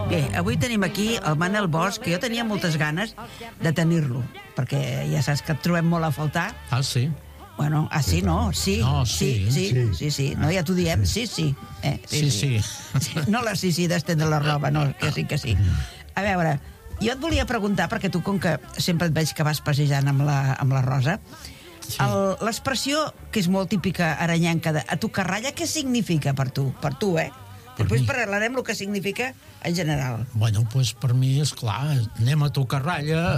Bé, avui tenim aquí el Manel Bosch, que jo tenia moltes ganes de tenir-lo, perquè ja saps que et trobem molt a faltar. Ah, sí? Bueno, sí, no, sí. No, sí. Sí. No, ja t'ho diem, sí. Sí. No la sí d'estendre la roba, no, que sí. A veure, jo et volia preguntar, perquè tu, com que sempre et veig que vas passejant amb la Rosa, l'expressió, que és molt típica aranyanca, de a tocar ratlla, què significa per tu? Per tu, Després parlarem el que significa en general. Bueno, doncs per mi, és clar, anem a tocar ratlla